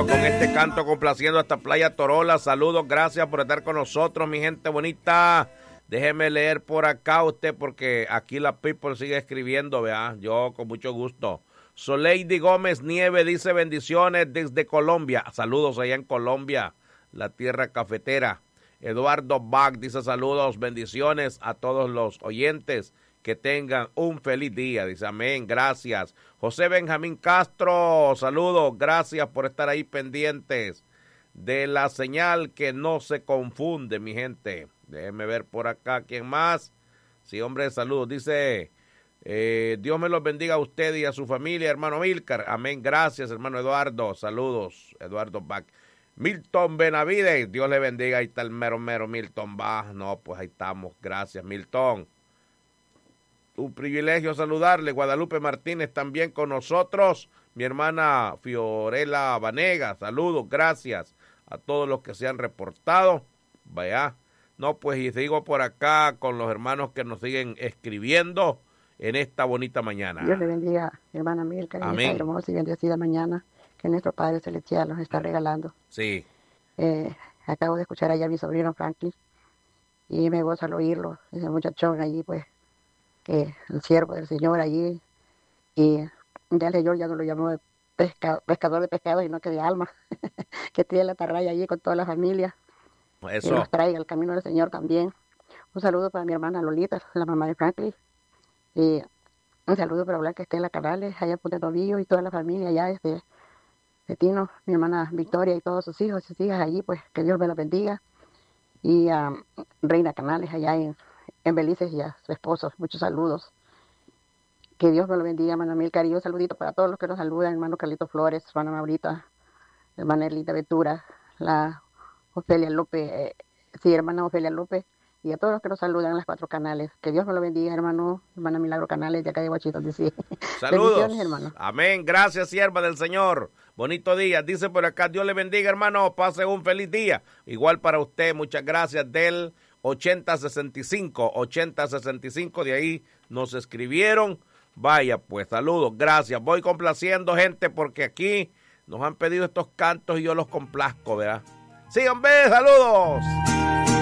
Bueno, con este canto complaciendo hasta Playa Torola. Saludos, gracias por estar con nosotros, mi gente bonita. Déjeme leer por acá usted, porque aquí la people sigue escribiendo, vea. Yo con mucho gusto. Soleidy Gómez Nieve dice bendiciones desde Colombia. Saludos allá en Colombia, la tierra cafetera. Eduardo Bach dice saludos, bendiciones a todos los oyentes. Que tengan un feliz día, dice amén, gracias. José Benjamín Castro, saludos, gracias por estar ahí pendientes de la señal que no se confunde, mi gente. Déjenme ver por acá, ¿quién más? Sí, hombre, saludos, dice, Dios me los bendiga a usted y a su familia, hermano Milcar. Amén, gracias, hermano Eduardo, saludos, Eduardo Bach. Milton Benavides, Dios le bendiga, ahí está el mero Milton Bach. No, pues ahí estamos, gracias, Milton. Un privilegio saludarle. Guadalupe Martínez también con nosotros. Mi hermana Fiorella Vanega, saludos, gracias a todos los que se han reportado. Vaya, no, pues y sigo por acá con los hermanos que nos siguen escribiendo en esta bonita mañana. Dios le bendiga, hermana Milka, en esta hermosa y bendecida mañana que nuestro Padre Celestial nos está regalando. Sí. Acabo de escuchar allá a mi sobrino Franklin y me goza al oírlo, ese muchachón allí, pues, que el siervo del Señor allí, y ya el Señor ya no lo llamó pescador de pescados, sino que de alma, que tiene la atarraya allí con toda la familia, eso. Y nos traiga al camino del Señor también. Un saludo para mi hermana Lolita, la mamá de Franklin, y un saludo para Blanca Estela Canales, allá en Punta Tobillo, y toda la familia allá de Tino, mi hermana Victoria y todos sus hijos y sus hijas allí, pues que Dios me los bendiga, y a Reina Canales allá en Belice y a su esposo, muchos saludos. Que Dios me lo bendiga, hermana Milka, y un saludito para todos los que nos saludan, hermano Carlito Flores, hermana Maurita, hermana Erlita Ventura, la Ofelia López, hermana Ofelia López, y a todos los que nos saludan en las 4 canales. Que Dios me lo bendiga, hermana Milagro Canales, de acá de Washington, DC. Saludos, hermano. Amén, gracias, sierva del Señor. Bonito día, dice por acá, Dios le bendiga, hermano, pase un feliz día. Igual para usted, muchas gracias del 8065, de ahí nos escribieron. Vaya, pues, saludos, gracias. Voy complaciendo, gente, porque aquí nos han pedido estos cantos y yo los complazco, ¿verdad? Sí, hombre, saludos.